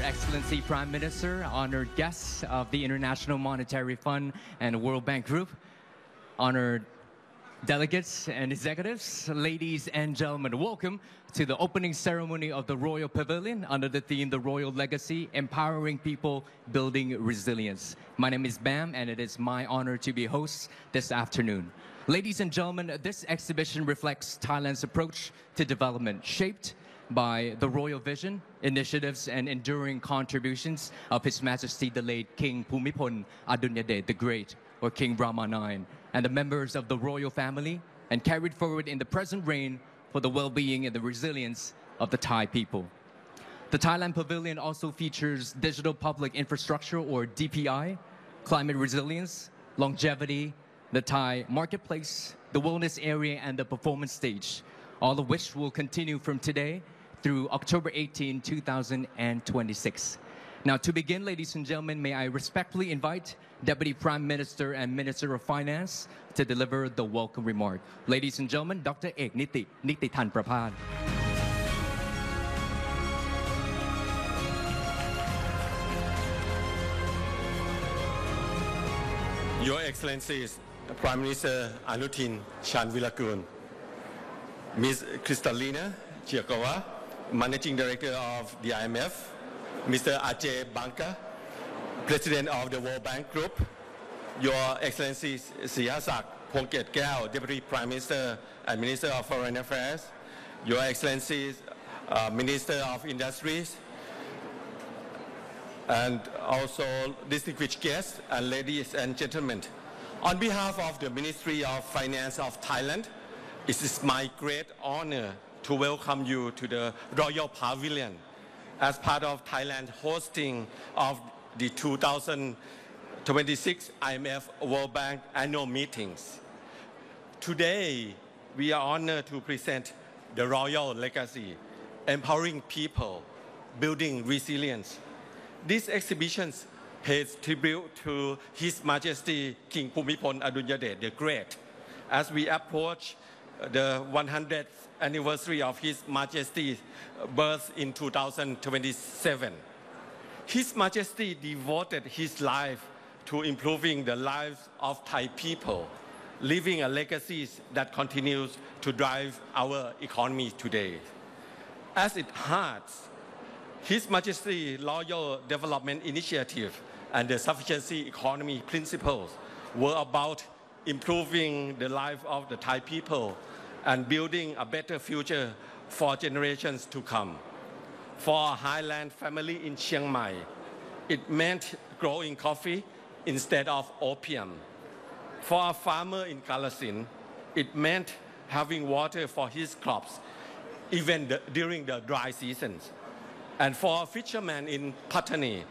Excellency Prime Minister, honored guests of the International Monetary Fund and World Bank Group, honored delegates and executives, ladies and gentlemen, welcome to the opening ceremony of the Royal Pavilion under the theme The Royal Legacy, Empowering People, Building Resilience. My name is Bam, and it is my honor to be host this afternoon. Ladies and gentlemen, this exhibition reflects Thailand's approach to development, shaped by the royal vision, initiatives, and enduring contributions of His Majesty the late King Bhumibol Adulyadej the Great, or King Rama IX, and the members of the royal family, and carried forward in the present reign for the well-being and the resilience of the Thai people. The Thailand Pavilion also features digital public infrastructure, or DPI, climate resilience, longevity, the Thai marketplace, the wellness area, and the performance stage, all of which will continue from today through October 18, 2026. Now, to begin, ladies and gentlemen, may I respectfully invite Deputy Prime Minister and Minister of Finance to deliver the welcome remark. Ladies and gentlemen, Dr. Ek Nititan Prapad. Your Excellencies, Prime Minister Anutin Charnvirakul, Ms. Kristalina Chiakawa, Managing Director of the IMF, Mr. Ajay Banka, President of the World Bank Group, Your Excellencies Sihasak Phongket Keo, Deputy Prime Minister and Minister of Foreign Affairs, Your Excellencies Minister of Industries, and also distinguished guests and ladies and gentlemen. On behalf of the Ministry of Finance of Thailand, it is my great honor to welcome you to the Royal Pavilion as part of Thailand's hosting of the 2026 IMF World Bank annual meetings. Today, we are honored to present the Royal Legacy, Empowering People, Building Resilience. This exhibition pays tribute to His Majesty King Bhumibol Adulyadej the Great as we approach the 100th anniversary of His Majesty's birth in 2027. His Majesty devoted his life to improving the lives of Thai people, leaving a legacy that continues to drive our economy today. As it hearts, His Majesty's Loyal Development Initiative and the Sufficiency Economy principles were about improving the life of the Thai people and building a better future for generations to come. For a highland family in Chiang Mai, it meant growing coffee instead of opium. For a farmer in Kalasin, it meant having water for his crops, even during the dry seasons. And for a fisherman in Pattani,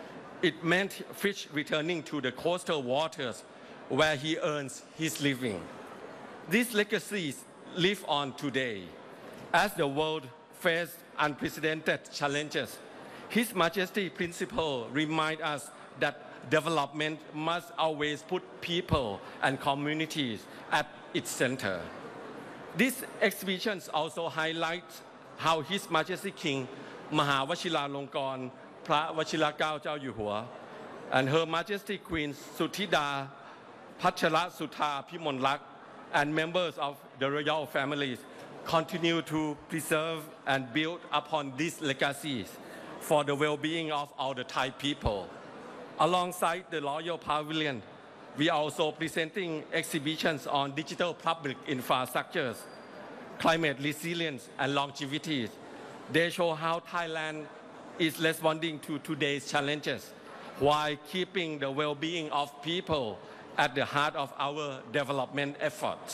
it meant fish returning to the coastal waters where he earns his living. These legacies live on today. As the world faces unprecedented challenges, His Majesty's principle remind us that development must always put people and communities at its center. These exhibitions also highlight how His Majesty King Mahawachiralongkorn พระวชิรเกล้าเจ้าอยู่หัว and Her Majesty Queen Suthida Pacharasutha Phimolrak and members of the royal families continue to preserve and build upon these legacies for the well-being of all the Thai people. Alongside the Royal Pavilion, we are also presenting exhibitions on digital public infrastructures, climate resilience, and longevity. They show how Thailand is responding to today's challenges while keeping the well-being of people at the heart of our development efforts.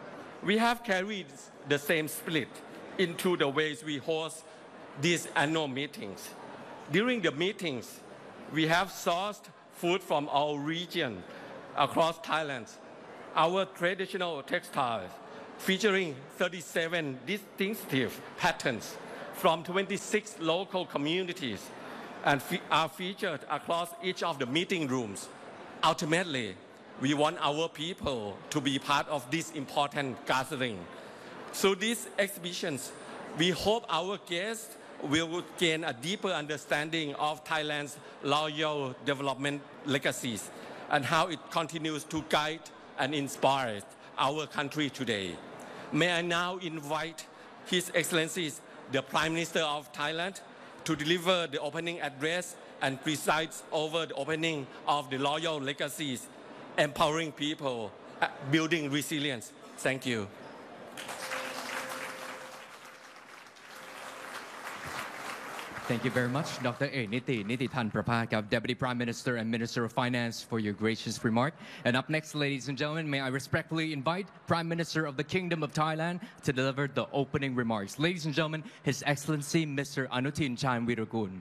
We have carried the same spirit into the ways we host these annual meetings. During the meetings, we have sourced food from our region across Thailand. Our traditional textiles featuring 37 distinctive patterns from 26 local communities and are featured across each of the meeting rooms. Ultimately, we want our people to be part of this important gathering. Through these exhibitions, we hope our guests will gain a deeper understanding of Thailand's loyal development legacies and how it continues to guide and inspire our country today. May I now invite His Excellency, the Prime Minister of Thailand, to deliver the opening address and preside over the opening of the Loyal Legacies, Empowering People, Building Resilience. Thank you. Thank you very much, Dr. Niti Tan Prapakab, Deputy Prime Minister and Minister of Finance, for your gracious remark. And up next, ladies and gentlemen, may I respectfully invite Prime Minister of the Kingdom of Thailand to deliver the opening remarks. Ladies and gentlemen, His Excellency Mr. Anutin Charnvirakul.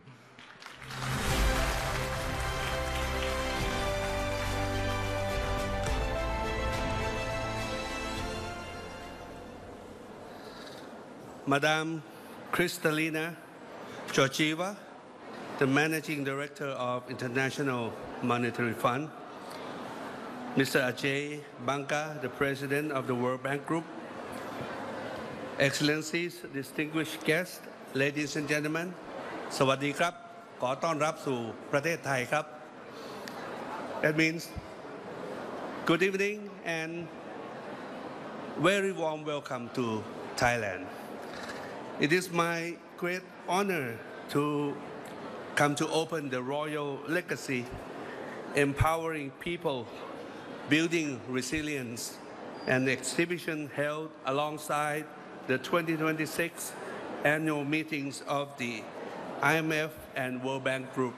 Madam Kristalina Georgieva, the Managing Director of International Monetary Fund, Mr. Ajay Banga, the President of the World Bank Group, Excellencies, distinguished guests, ladies and gentlemen, สวัสดีครับ ขอต้อนรับสู่ประเทศไทยครับ That means good evening and very warm welcome to Thailand. It is my great honor to come to open the Royal Legacy, Empowering People, Building Resilience, an exhibition held alongside the 2026 annual meetings of the IMF and World Bank Group.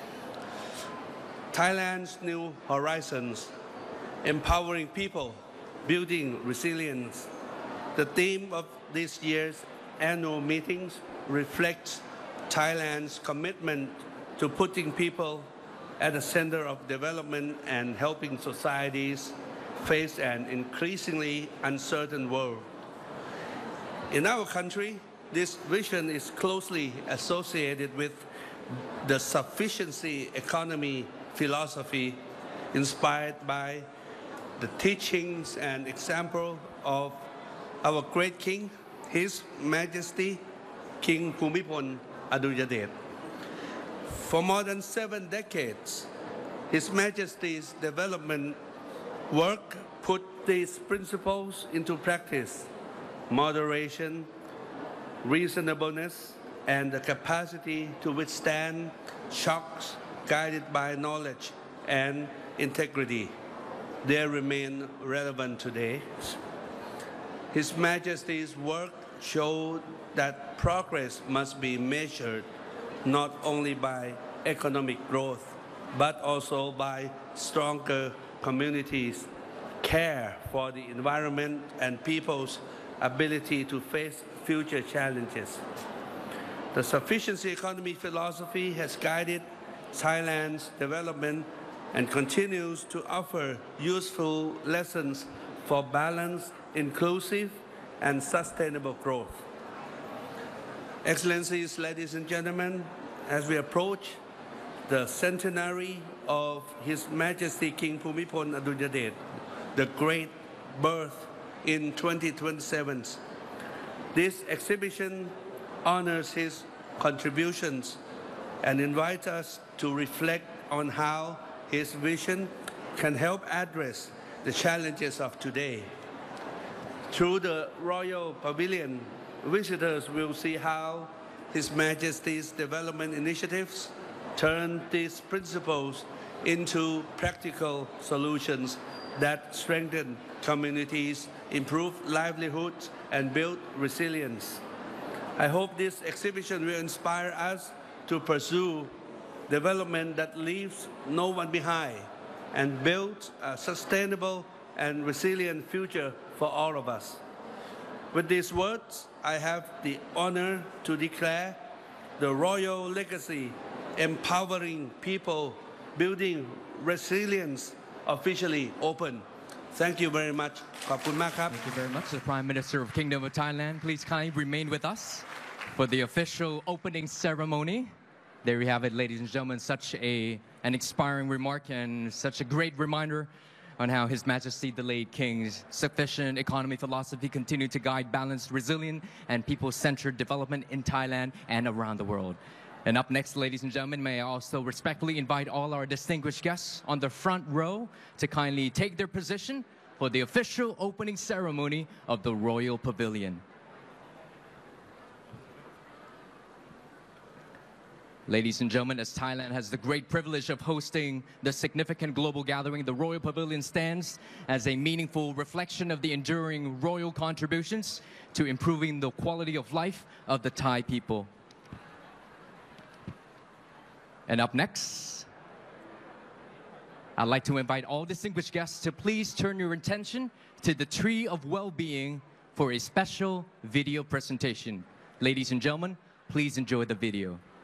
Thailand's New Horizons, Empowering People, Building Resilience. The theme of this year's annual meetings reflects Thailand's commitment to putting people at the center of development and helping societies face an increasingly uncertain world. In our country, this vision is closely associated with the sufficiency economy philosophy inspired by the teachings and example of our great king, His Majesty King Bhumibol Adulyadej. For more than 7 decades, His Majesty's development work put these principles into practice: moderation, reasonableness, and the capacity to withstand shocks guided by knowledge and integrity. They remain relevant today. His Majesty's work showed that progress must be measured not only by economic growth, but also by stronger communities, care for the environment, and people's ability to face future challenges. The sufficiency economy philosophy has guided Thailand's development and continues to offer useful lessons for balanced, inclusive, and sustainable growth. Excellencies, ladies and gentlemen, as we approach the centenary of His Majesty King Bhumibol Adulyadej, the great birth in 2027, this exhibition honors his contributions and invites us to reflect on how his vision can help address the challenges of today. Through the Royal Pavilion, visitors will see how His Majesty's development initiatives turn these principles into practical solutions that strengthen communities, improve livelihoods, and build resilience. I hope this exhibition will inspire us to pursue development that leaves no one behind and builds a sustainable and resilient future for all of us. With these words, I have the honor to declare the Royal Legacy, Empowering People, Building Resilience officially open. Thank you very much. ขอบคุณมากครับ Thank you very much. The Prime Minister of Kingdom of Thailand, please kindly remain with us for the official opening ceremony. There we have it, ladies and gentlemen, an inspiring remark and such a great reminder on how His Majesty the late King's sufficient economy philosophy continued to guide balanced, resilient, and people-centered development in Thailand and around the world. And up next, ladies and gentlemen, may I also respectfully invite all our distinguished guests on the front row to kindly take their position for the official opening ceremony of the Royal Pavilion. Ladies and gentlemen, as Thailand has the great privilege of hosting the significant global gathering, the Royal Pavilion stands as a meaningful reflection of the enduring royal contributions to improving the quality of life of the Thai people. And up next, I'd like to invite all distinguished guests to please turn your attention to the Tree of Well-Being for a special video presentation. Ladies and gentlemen, please enjoy the video.